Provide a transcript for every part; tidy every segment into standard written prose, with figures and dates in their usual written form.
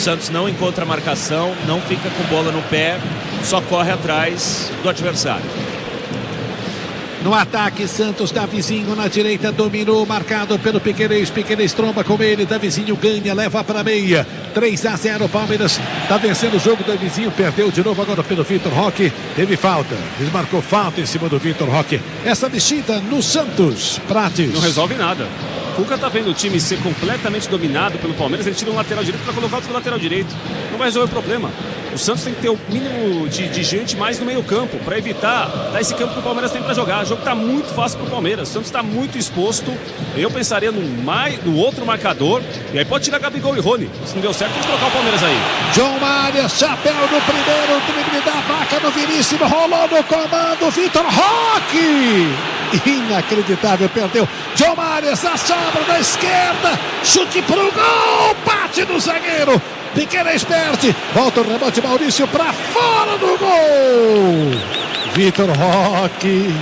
Santos não encontra marcação, não fica com bola no pé, só corre atrás do adversário. No ataque, Santos, Davizinho na direita, dominou, marcado pelo Piquerez. Piquerez tromba com ele, Davizinho ganha, leva para meia. 3-0, Palmeiras está vencendo o jogo. Davizinho perdeu de novo agora pelo Vitor Roque. Teve falta, desmarcou falta em cima do Vitor Roque. Essa mexida no Santos, Prates. Não resolve nada. O Cuca tá vendo o time ser completamente dominado pelo Palmeiras. Ele tira um lateral direito para colocar outro lateral direito. Não vai resolver o problema. O Santos tem que ter o mínimo de gente mais no meio campo para evitar dar esse campo que o Palmeiras tem para jogar. O jogo está muito fácil para o Palmeiras. O Santos está muito exposto. Eu pensaria no outro marcador. E aí pode tirar Gabigol e Rony. Se não deu certo, tem que trocar o Palmeiras aí. João Mário, chapéu no primeiro, drible da vaca no Vinícius, rolou no comando, Vitor Roque. Inacreditável, perdeu. João Mário, essa sobra da esquerda, chute pro gol, bate no zagueiro. Piquerez perde, volta o rebote, Maurício para fora do gol. Vitor Roque.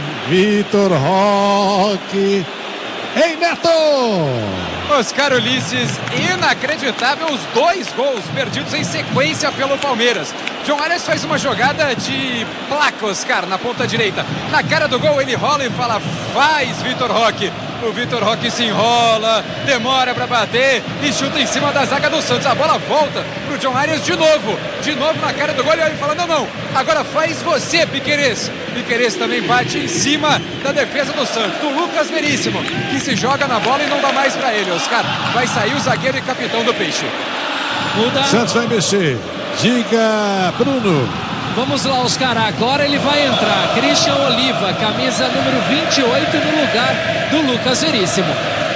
Ei, Neto! Oscar Ulisses, inacreditável, os 2 gols perdidos em sequência pelo Palmeiras. John Arias faz uma jogada de placa, Oscar, na ponta direita. Na cara do gol ele rola e fala, faz Vitor Roque. O Vitor Roque se enrola, demora para bater e chuta em cima da zaga do Santos. A bola volta pro John Arias de novo na cara do gol. E ele fala, não, agora faz você, Piquerez. Piquerez também bate em cima da defesa do Santos, do Lucas Veríssimo, que se joga na bola e não dá mais para ele, Oscar. Vai sair o zagueiro e capitão do Peixe. Muda. Santos vai mexer. Diga, Bruno. Vamos lá, Oscar, agora ele vai entrar. Christian Oliva, camisa número 28 no lugar do Lucas Veríssimo.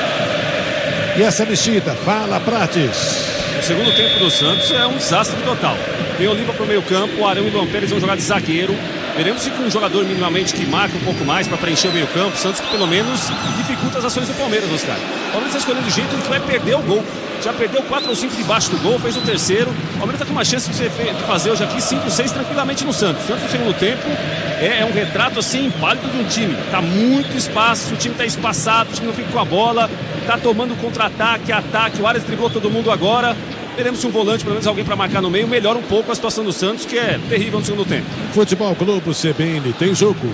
E essa mexida, fala, Prates. O segundo tempo do Santos é um desastre total. Tem Oliva para o meio campo, o Arão e Luan Pérez vão jogar de zagueiro. Veremos se com um jogador minimamente que marca um pouco mais para preencher o meio campo, o Santos que pelo menos dificulta as ações do Palmeiras, Oscar. O Palmeiras está escolhendo o jeito que vai perder o gol. Já perdeu 4 ou 5 debaixo do gol, fez o terceiro. O Palmeiras está com uma chance de fazer hoje aqui 5, 6 tranquilamente no Santos. O Santos no segundo tempo é um retrato assim pálido de um time. Está muito espaço, o time está espaçado, o time não fica com a bola, está tomando contra-ataque, ataque. O Arias driblou todo mundo agora. Veremos se um volante, pelo menos alguém para marcar no meio, melhora um pouco a situação do Santos, que é terrível no segundo tempo. Futebol Globo CBN tem jogo.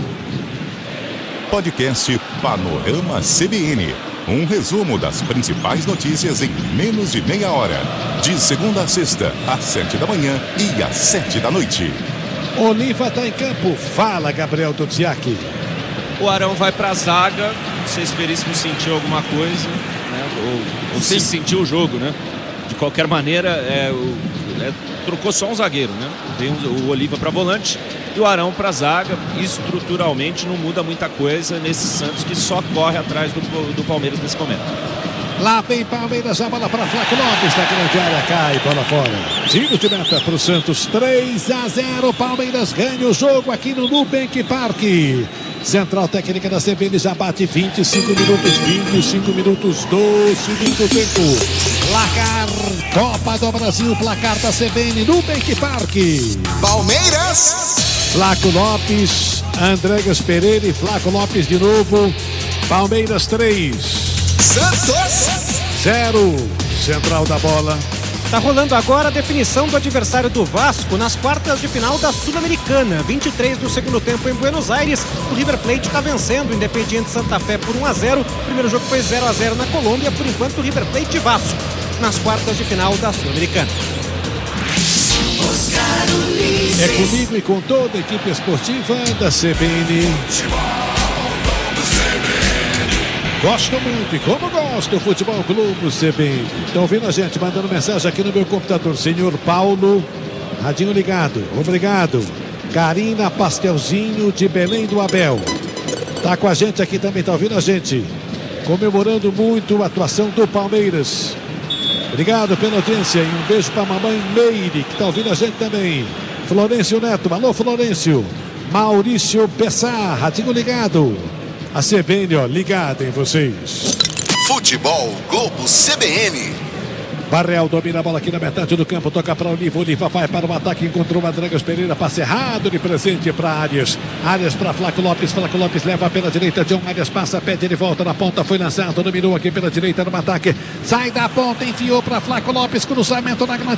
Podcast Panorama CBN. Um resumo das principais notícias em menos de meia hora. De segunda a sexta, às 7 da manhã e às 7 da noite. Oliva está em campo. Fala, Gabriel Duziak. O Arão vai para a zaga. Não sei se o Veríssimo sentiu alguma coisa, né? Ou se sentiu o jogo, né? De qualquer maneira, trocou só um zagueiro, né? Tem o Oliva para volante e o Arão para zaga. Estruturalmente não muda muita coisa nesse Santos que só corre atrás do Palmeiras nesse momento. Lá vem Palmeiras, a bola para Flaco Lopes, na grande área, cai, bola fora. Tiro de meta para o Santos, 3-0, Palmeiras ganha o jogo aqui no Nubank Park. Central técnica da CBN já bate 25 minutos do segundo tempo. Placar, Copa do Brasil, placar da CBN, Nubank Park. Palmeiras. Flaco Lopes, Andréas Pereira e Flaco Lopes de novo. Palmeiras 3. Santos 0. Central da bola. Tá rolando agora a definição do adversário do Vasco nas quartas de final da Sul-Americana. 23 do segundo tempo em Buenos Aires. O River Plate está vencendo o Independiente Santa Fé por 1-0. O primeiro jogo foi 0-0 na Colômbia. Por enquanto, o River Plate e Vasco nas quartas de final da Sul-Americana. É comigo e com toda a equipe esportiva da CBN. Gosto muito, e como gosto, do Futebol Clube CBN. Estão ouvindo a gente, mandando mensagem aqui no meu computador. Senhor Paulo, radinho ligado, obrigado. Karina Pastelzinho de Belém do Abel. Tá com a gente aqui também, tá ouvindo a gente. Comemorando muito a atuação do Palmeiras. Obrigado pela audiência e um beijo pra mamãe Meire, que tá ouvindo a gente também. Florencio Neto, alô Florencio. Maurício Pessar, radinho ligado. A CBN, ó, ligada em vocês. Futebol Globo CBN. Barreal domina a bola aqui na metade do campo, toca para Oliva, Oliva vai para o ataque, encontrou o Andréas Pereira, passe errado de presente para Arias. Arias para Flaco Lopes leva pela direita, John Arias passa, pede de volta na ponta, foi lançado, dominou aqui pela direita no ataque, sai da ponta, enfiou para Flaco Lopes, cruzamento na grande